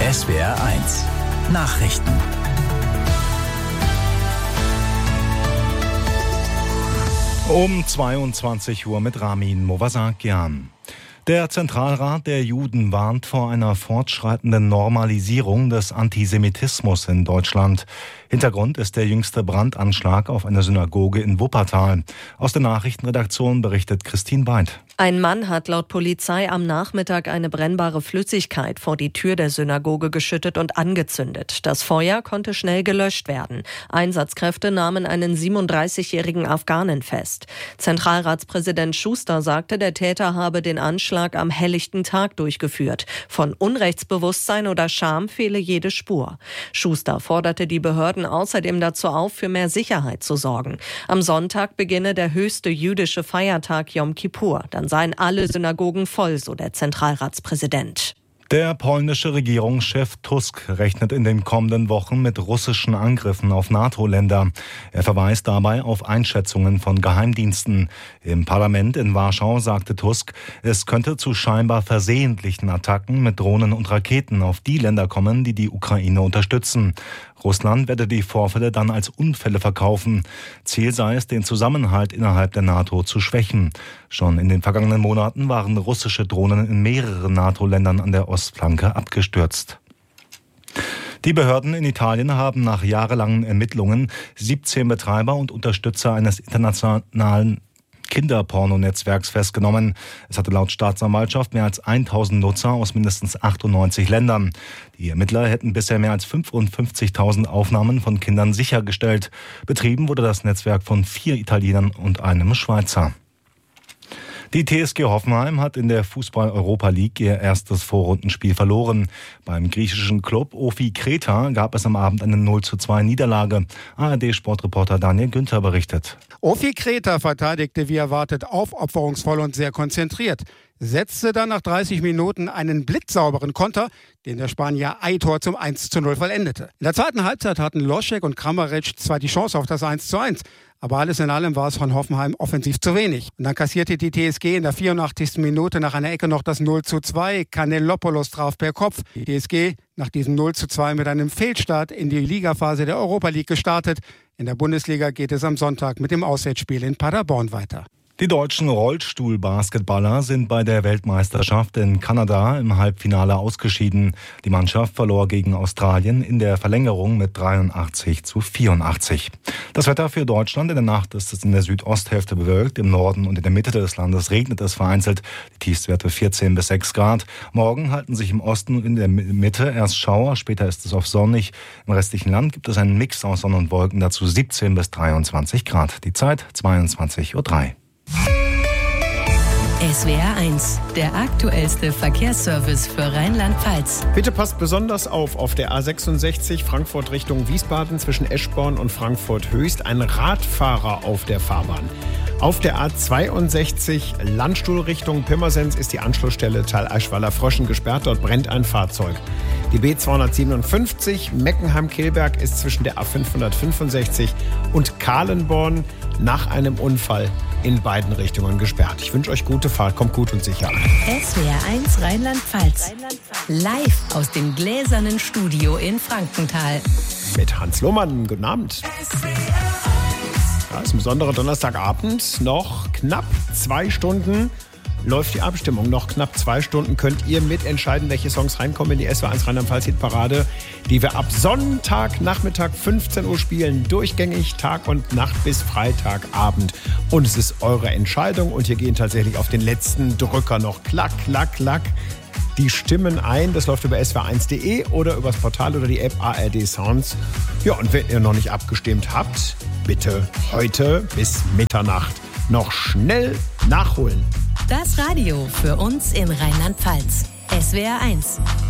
SWR1 Nachrichten. Um 22 Uhr mit Ramin Movasakian. Der Zentralrat der Juden warnt vor einer fortschreitenden Normalisierung des Antisemitismus in Deutschland. Hintergrund ist der jüngste Brandanschlag auf eine Synagoge in Wuppertal. Aus der Nachrichtenredaktion berichtet Christine Beid. Ein Mann hat laut Polizei am Nachmittag eine brennbare Flüssigkeit vor die Tür der Synagoge geschüttet und angezündet. Das Feuer konnte schnell gelöscht werden. Einsatzkräfte nahmen einen 37-jährigen Afghanen fest. Zentralratspräsident Schuster sagte, der Täter habe den Anschlag am helllichten Tag durchgeführt. Von Unrechtsbewusstsein oder Scham fehle jede Spur. Schuster forderte die Behörden außerdem dazu auf, für mehr Sicherheit zu sorgen. Am Sonntag beginne der höchste jüdische Feiertag Yom Kippur. Dann seien alle Synagogen voll, so der Zentralratspräsident. Der polnische Regierungschef Tusk rechnet in den kommenden Wochen mit russischen Angriffen auf NATO-Länder. Er verweist dabei auf Einschätzungen von Geheimdiensten. Im Parlament in Warschau sagte Tusk, es könnte zu scheinbar versehentlichen Attacken mit Drohnen und Raketen auf die Länder kommen, die die Ukraine unterstützen. Russland werde die Vorfälle dann als Unfälle verkaufen. Ziel sei es, den Zusammenhalt innerhalb der NATO zu schwächen. Schon in den vergangenen Monaten waren russische Drohnen in mehreren NATO-Ländern an der Ostflanke abgestürzt. Die Behörden in Italien haben nach jahrelangen Ermittlungen 17 Betreiber und Unterstützer eines internationalen Kinderporno-Netzwerks festgenommen. Es hatte laut Staatsanwaltschaft mehr als 1000 Nutzer aus mindestens 98 Ländern. Die Ermittler hätten bisher mehr als 55.000 Aufnahmen von Kindern sichergestellt. Betrieben wurde das Netzwerk von 4 Italienern und einem Schweizer. Die TSG Hoffenheim hat in der Fußball-Europa League ihr erstes Vorrundenspiel verloren. Beim griechischen Club Ofi Kreta gab es am Abend eine 0:2 Niederlage. ARD-Sportreporter Daniel Günther berichtet. Ofi Kreta verteidigte wie erwartet aufopferungsvoll und sehr konzentriert. Setzte dann nach 30 Minuten einen blitzsauberen Konter, den der Spanier Aitor zum 1:0 vollendete. In der zweiten Halbzeit hatten Loschek und Kramaric zwar die Chance auf das 1:1, aber alles in allem war es von Hoffenheim offensiv zu wenig. Und dann kassierte die TSG in der 84. Minute nach einer Ecke noch das 0:2. Kanellopoulos traf per Kopf. Die TSG nach diesem 0:2 mit einem Fehlstart in die Ligaphase der Europa League gestartet. In der Bundesliga geht es am Sonntag mit dem Auswärtsspiel in Paderborn weiter. Die deutschen Rollstuhlbasketballer sind bei der Weltmeisterschaft in Kanada im Halbfinale ausgeschieden. Die Mannschaft verlor gegen Australien in der Verlängerung mit 83:84. Das Wetter für Deutschland: in der Nacht ist es in der Südosthälfte bewölkt, im Norden und in der Mitte des Landes regnet es vereinzelt. Die Tiefstwerte 14 bis 6 Grad. Morgen halten sich im Osten und in der Mitte erst Schauer, später ist es oft sonnig. Im restlichen Land gibt es einen Mix aus Sonne und Wolken, dazu 17 bis 23 Grad. Die Zeit 22:03 Uhr. SWR1, der aktuellste Verkehrsservice für Rheinland-Pfalz. Bitte passt besonders auf der A66 Frankfurt Richtung Wiesbaden zwischen Eschborn und Frankfurt-Höchst ein Radfahrer auf der Fahrbahn. Auf der A62 Landstuhl Richtung Pirmasens ist die Anschlussstelle Thalaischweiler-Fröschen gesperrt, dort brennt ein Fahrzeug. Die B257 Meckenheim-Kilberg ist zwischen der A565 und Kahlenborn nach einem Unfall in beiden Richtungen gesperrt. Ich wünsche euch gute Fahrt, kommt gut und sicher an. SWR1 Rheinland-Pfalz. Live aus dem gläsernen Studio in Frankenthal. Mit Hans Lohmann, guten Abend. Ja, ist ein besonderer Donnerstagabend. Noch knapp 2 Stunden läuft die Abstimmung. Noch knapp 2 Stunden könnt ihr mitentscheiden, welche Songs reinkommen in die SWR1 Rheinland-Pfalz-Hitparade, die wir ab Sonntagnachmittag 15 Uhr spielen. Durchgängig Tag und Nacht bis Freitagabend. Und es ist eure Entscheidung. Und hier gehen tatsächlich auf den letzten Drücker noch klack, klack, klack die Stimmen ein. Das läuft über swr1.de oder übers Portal oder die App ARD Sounds. Ja, und wenn ihr noch nicht abgestimmt habt, bitte heute bis Mitternacht noch schnell nachholen. Das Radio für uns in Rheinland-Pfalz. SWR1.